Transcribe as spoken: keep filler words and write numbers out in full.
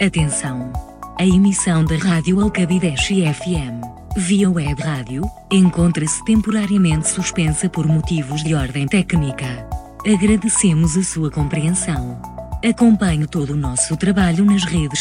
Atenção! A emissão da Rádio Alcabideche F M, via web rádio, encontra-se temporariamente suspensa por motivos de ordem técnica. Agradecemos a sua compreensão. Acompanhe todo o nosso trabalho nas redes